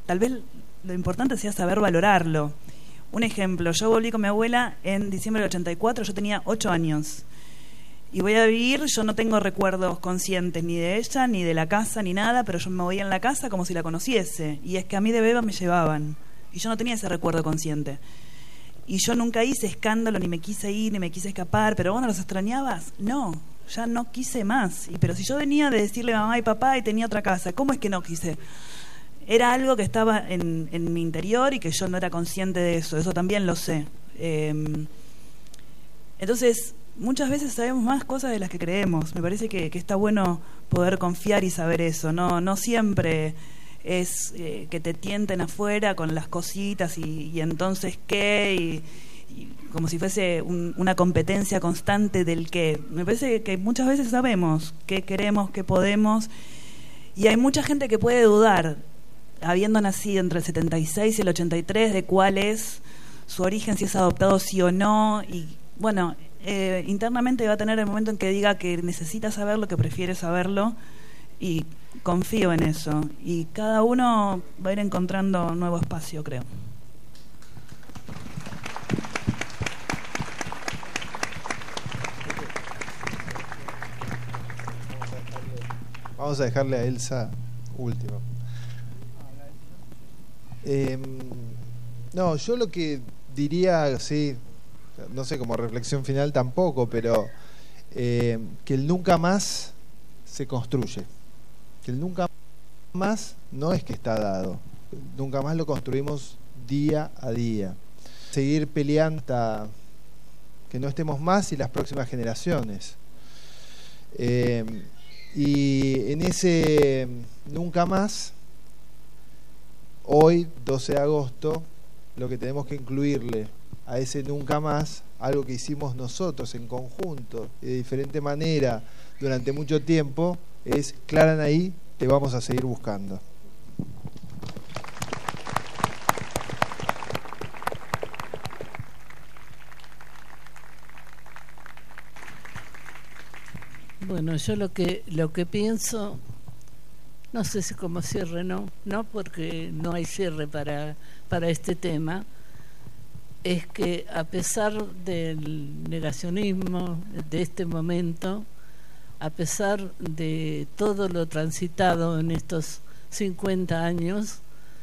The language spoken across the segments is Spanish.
tal vez lo importante sea saber valorarlo. Un ejemplo, yo volví con mi abuela en diciembre del 84, yo tenía 8 años. Y voy a vivir, yo no tengo recuerdos conscientes ni de ella, ni de la casa, ni nada, pero yo me movía en la casa como si la conociese. Y es que a mí de beba me llevaban. Y yo no tenía ese recuerdo consciente. Y yo nunca hice escándalo, ni me quise ir, ni me quise escapar. Pero ¿vos no los extrañabas? No, ya no quise más. Pero si yo venía de decirle a mamá y papá y tenía otra casa, ¿cómo es que no quise? Era algo que estaba en mi interior y que yo no era consciente de eso. Eso también lo sé. Entonces, muchas veces sabemos más cosas de las que creemos. Me parece que está bueno poder confiar y saber eso. No siempre es que te tienten afuera con las cositas y entonces qué, y como si fuese una competencia constante del qué. Me parece que muchas veces sabemos qué queremos, qué podemos, y hay mucha gente que puede dudar, habiendo nacido entre el 76 y el 83, de cuál es su origen, si es adoptado sí o no, y bueno, internamente va a tener el momento en que diga que necesita saberlo, que prefiere saberlo, y confío en eso, y cada uno va a ir encontrando un nuevo espacio, creo. Vamos a dejarle a Elsa último. No, yo lo que diría, sí, no sé, como reflexión final tampoco, pero que el nunca más se construye. Que el nunca más no es que está dado. Nunca más lo construimos día a día. Seguir peleando hasta que no estemos más y las próximas generaciones. Y en ese nunca más, hoy, 12 de agosto, lo que tenemos que incluirle a ese nunca más, algo que hicimos nosotros en conjunto y de diferente manera durante mucho tiempo, es Clara Anaí, te vamos a seguir buscando. Bueno, yo lo que pienso, no sé si como cierre, no porque no hay cierre para este tema, es que a pesar del negacionismo de este momento, a pesar de todo lo transitado en estos 50 años,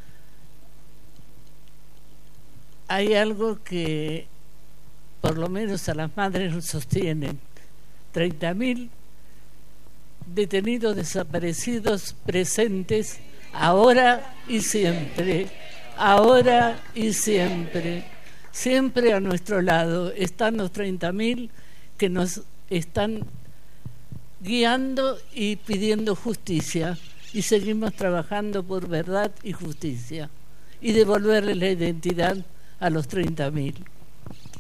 hay algo que por lo menos a las madres nos sostienen: 30.000 detenidos desaparecidos presentes ahora y siempre, siempre a nuestro lado están los 30.000 que nos están guiando y pidiendo justicia, y seguimos trabajando por verdad y justicia y devolverle la identidad a los 30.000.